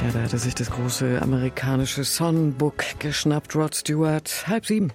Ja, da hatte sich das große amerikanische Songbook geschnappt, Rod Stewart. 6:30.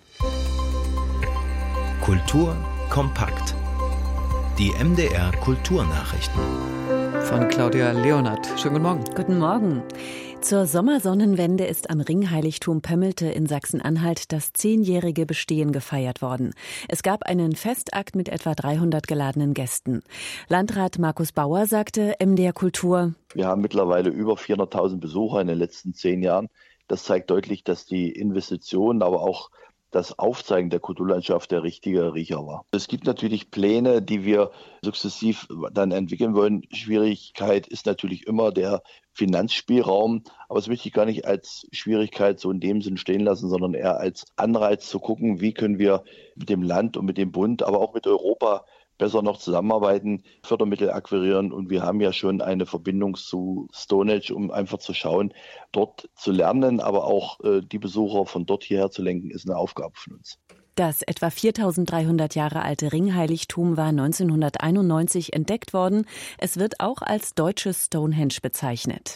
Kultur kompakt. Die MDR Kulturnachrichten. Von Claudia Leonhardt. Schönen guten Morgen. Guten Morgen. Zur Sommersonnenwende ist am Ringheiligtum Pömmelte in Sachsen-Anhalt das 10-jährige Bestehen gefeiert worden. Es gab einen Festakt mit etwa 300 geladenen Gästen. Landrat Markus Bauer sagte MDR Kultur: Wir haben mittlerweile über 400.000 Besucher in den letzten 10 Jahren. Das zeigt deutlich, dass die Investitionen, aber auch das Aufzeigen der Kulturlandschaft der richtige Riecher war. Es gibt natürlich Pläne, die wir sukzessiv dann entwickeln wollen. Schwierigkeit ist natürlich immer der Finanzspielraum, aber das möchte ich gar nicht als Schwierigkeit so in dem Sinn stehen lassen, sondern eher als Anreiz zu gucken, wie können wir mit dem Land und mit dem Bund, aber auch mit Europa besser noch zusammenarbeiten, Fördermittel akquirieren, und wir haben ja schon eine Verbindung zu Stonehenge, um einfach zu schauen, dort zu lernen, aber auch die Besucher von dort hierher zu lenken, ist eine Aufgabe von uns. Das etwa 4.300 Jahre alte Ringheiligtum war 1991 entdeckt worden. Es wird auch als deutsches Stonehenge bezeichnet.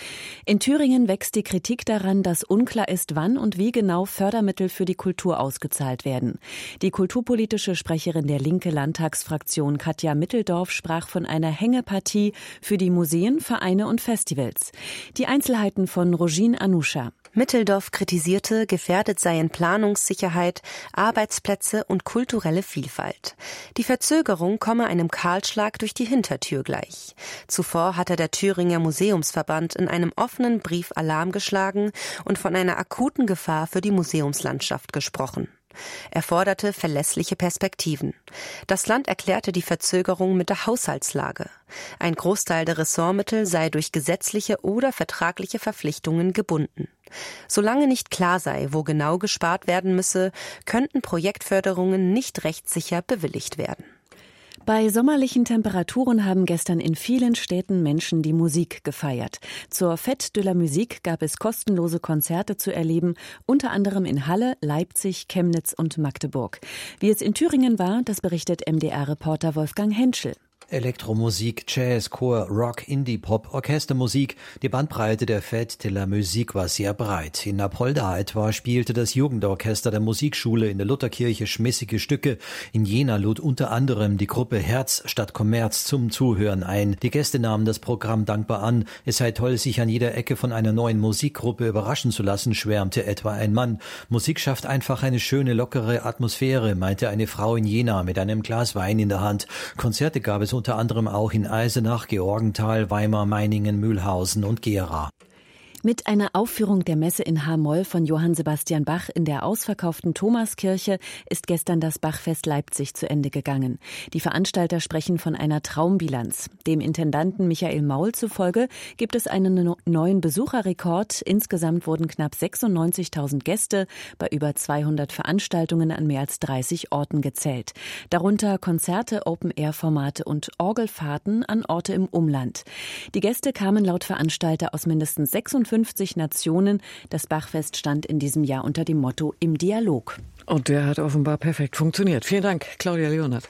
In Thüringen wächst die Kritik daran, dass unklar ist, wann und wie genau Fördermittel für die Kultur ausgezahlt werden. Die kulturpolitische Sprecherin der Linke-Landtagsfraktion Katja Mitteldorf sprach von einer Hängepartie für die Museen, Vereine und Festivals. Die Einzelheiten von Rogin Anuscha. Mitteldorf kritisierte, gefährdet seien Planungssicherheit, Arbeitsplätze und kulturelle Vielfalt. Die Verzögerung komme einem Kahlschlag durch die Hintertür gleich. Zuvor hatte der Thüringer Museumsverband in einem offenen Brief Alarm geschlagen und von einer akuten Gefahr für die Museumslandschaft gesprochen. Er forderte verlässliche Perspektiven. Das Land erklärte die Verzögerung mit der Haushaltslage. Ein Großteil der Ressortmittel sei durch gesetzliche oder vertragliche Verpflichtungen gebunden. Solange nicht klar sei, wo genau gespart werden müsse, könnten Projektförderungen nicht rechtssicher bewilligt werden. Bei sommerlichen Temperaturen haben gestern in vielen Städten Menschen die Musik gefeiert. Zur Fête de la Musique gab es kostenlose Konzerte zu erleben, unter anderem in Halle, Leipzig, Chemnitz und Magdeburg. Wie es in Thüringen war, das berichtet MDR-Reporter Wolfgang Henschel. Elektromusik, Jazz, Chor, Rock, Indie-Pop, Orchestermusik. Die Bandbreite der Fête de la Musique war sehr breit. In Apolda etwa spielte das Jugendorchester der Musikschule in der Lutherkirche schmissige Stücke. In Jena lud unter anderem die Gruppe Herz statt Kommerz zum Zuhören ein. Die Gäste nahmen das Programm dankbar an. Es sei toll, sich an jeder Ecke von einer neuen Musikgruppe überraschen zu lassen, schwärmte etwa ein Mann. Musik schafft einfach eine schöne, lockere Atmosphäre, meinte eine Frau in Jena mit einem Glas Wein in der Hand. Konzerte gab es unter anderem auch in Eisenach, Georgenthal, Weimar, Meiningen, Mühlhausen und Gera. Mit einer Aufführung der Messe in H-Moll von Johann Sebastian Bach in der ausverkauften Thomaskirche ist gestern das Bachfest Leipzig zu Ende gegangen. Die Veranstalter sprechen von einer Traumbilanz. Dem Intendanten Michael Maul zufolge gibt es einen neuen Besucherrekord. Insgesamt wurden knapp 96.000 Gäste bei über 200 Veranstaltungen an mehr als 30 Orten gezählt. Darunter Konzerte, Open-Air-Formate und Orgelfahrten an Orte im Umland. Die Gäste kamen laut Veranstalter aus mindestens 56 Nationen. Das Bachfest stand in diesem Jahr unter dem Motto Im Dialog. Und der hat offenbar perfekt funktioniert. Vielen Dank, Claudia Leonhardt.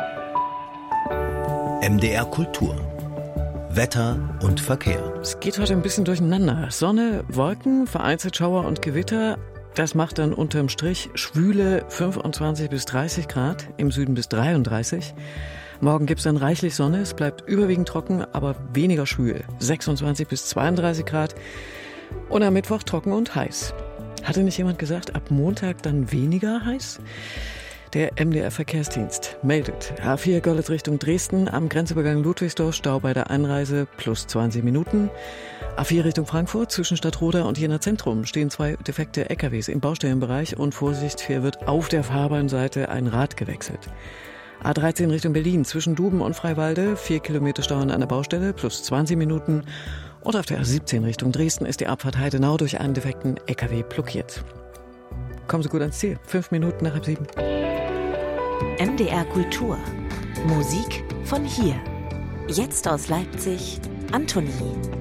MDR Kultur. Wetter und Verkehr. Es geht heute ein bisschen durcheinander. Sonne, Wolken, vereinzelt Schauer und Gewitter. Das macht dann unterm Strich schwüle 25 bis 30 Grad, im Süden bis 33. Morgen gibt es dann reichlich Sonne, es bleibt überwiegend trocken, aber weniger schwül. 26 bis 32 Grad und am Mittwoch trocken und heiß. Hatte nicht jemand gesagt, ab Montag dann weniger heiß? Der MDR-Verkehrsdienst meldet. A4 Görlitz Richtung Dresden, am Grenzübergang Ludwigsdorf, Stau bei der Einreise plus 20 Minuten. A4 Richtung Frankfurt, zwischen Stadtroda und Jena Zentrum stehen 2 defekte LKWs im Baustellenbereich und Vorsicht, hier wird auf der Fahrbahnseite ein Rad gewechselt. A13 Richtung Berlin, zwischen Duben und Freiwalde, 4 Kilometer Stau an der Baustelle, plus 20 Minuten. Und auf der A17 Richtung Dresden ist die Abfahrt Heidenau durch einen defekten LKW blockiert. Kommen Sie gut ans Ziel, 5 Minuten nach 7. MDR Kultur. Musik von hier. Jetzt aus Leipzig, Antonie.